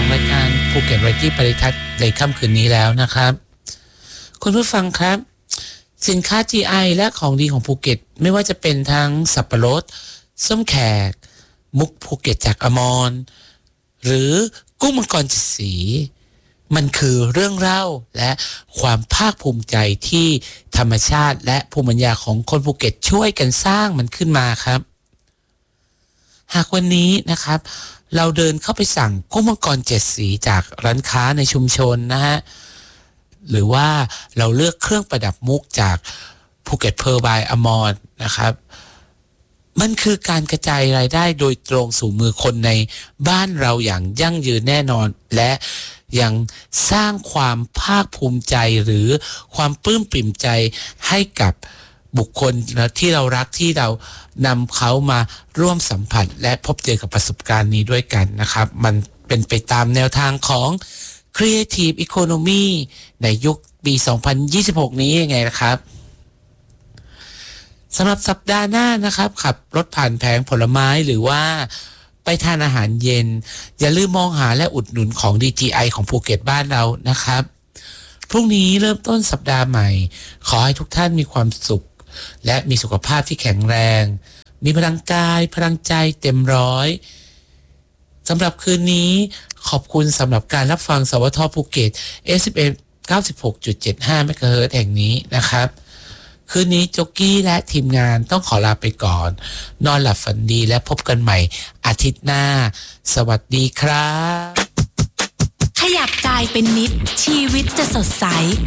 รายการภูเก็ตไรตี้ปริทัศน์ในค่ำคืนนี้แล้วนะครับคุณผู้ฟังครับสินค้า GI และของดีของภูเก็ตไม่ว่าจะเป็นทั้งสับปะรดส้มแขกมุกภูเก็ตจากอมรหรือกุ้งมังกร7สีมันคือเรื่องเล่าและความภาคภูมิใจที่ธรรมชาติและภูมิปัญญาของคนภูเก็ตช่วยกันสร้างมันขึ้นมาครับหากวันนี้นะครับเราเดินเข้าไปสั่งกุ้งมังกร7สีจากร้านค้าในชุมชนนะฮะหรือว่าเราเลือกเครื่องประดับมุกจากภูเก็ตเพอร์บายอมรนะครับมันคือการกระจายรายได้โดยตรงสู่มือคนในบ้านเราอย่างยั่งยืนแน่นอนและยังสร้างความภาคภูมิใจหรือความปลื้มปริ่มใจให้กับบุคคลที่เรารักที่เรานำเขามาร่วมสัมผัสและพบเจอกับประสบการณ์นี้ด้วยกันนะครับมันเป็นไปตามแนวทางของ Creative Economy ในยุคปี2026นี้ยังไงนะครับสำหรับสัปดาห์หน้านะครับขับรถผ่านแผงผลไม้หรือว่าไปทานอาหารเย็นอย่าลืมมองหาและอุดหนุนของ DGI ของภูเก็ตบ้านเรานะครับพรุ่งนี้เริ่มต้นสัปดาห์ใหม่ขอให้ทุกท่านมีความสุขและมีสุขภาพที่แข็งแรงมีพลังกายพลังใจเต็มร้อยสำหรับคืนนี้ขอบคุณสำหรับการรับฟังสวท.ภูเก็ต FM 96.75 เมกะเฮิรตซ์แห่งนี้นะครับคืนนี้โจ๊กกี้และทีมงานต้องขอลาไปก่อนนอนหลับฝันดีและพบกันใหม่อาทิตย์หน้าสวัสดีครับขยับกายเป็นนิดชีวิตจะสดใส